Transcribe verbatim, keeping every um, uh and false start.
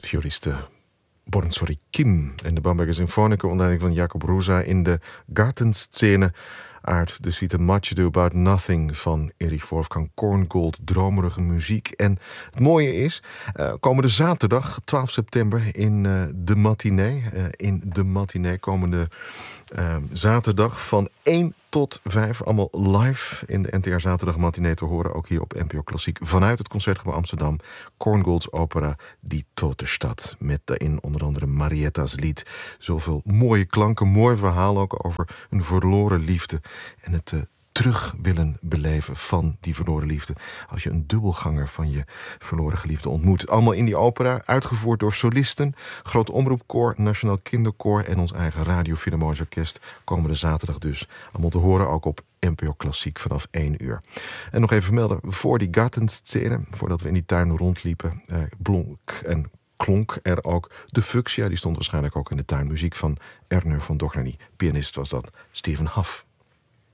Violiste Bornsori Kim en de Bamberger Symfonica onder leiding van Jacob Rusa in de Gartenszene uit de suite Much Ado About Nothing van Erich Wolfgang Korngold. Dromerige muziek. En het mooie is, uh, komende zaterdag, twaalf september, in uh, de matinee. Uh, in de matinee komende uh, zaterdag van één tot vijf, allemaal live in de N T R Zaterdag Matinee te horen. Ook hier op N P O Klassiek vanuit het Concertgebouw Amsterdam. Korngolds opera Die Tote Stad. Met daarin onder andere Marietta's lied. Zoveel mooie klanken, mooi verhaal ook over een verloren liefde. En het uh, terug willen beleven van die verloren liefde. Als je een dubbelganger van je verloren geliefde ontmoet. Allemaal in die opera, uitgevoerd door solisten. Groot Omroepkoor, Nationaal Kinderkoor en ons eigen Radio Philharmonisch Orkest. Komende zaterdag dus. Allemaal te horen ook op N P O Klassiek vanaf één uur. En nog even vermelden, voor die Gartenszene, voordat we in die tuin rondliepen, eh, blonk en klonk er ook de Fuchsia. Die stond waarschijnlijk ook in de tuin. Muziek van Ernő van Dohnányi. Pianist was dat, Steven Huff.